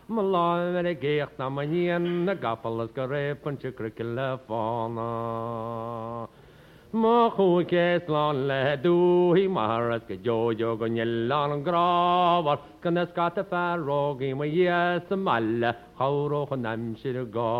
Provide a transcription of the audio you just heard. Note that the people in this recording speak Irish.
Malá gécht na maníon na gapalas go répan se crici le fána. Má chuúcéis lá le dúhí maras go jojo go nyeán an gráhar gan na scata fearrógaí ma dhé sa meile choróchan am siad a gá.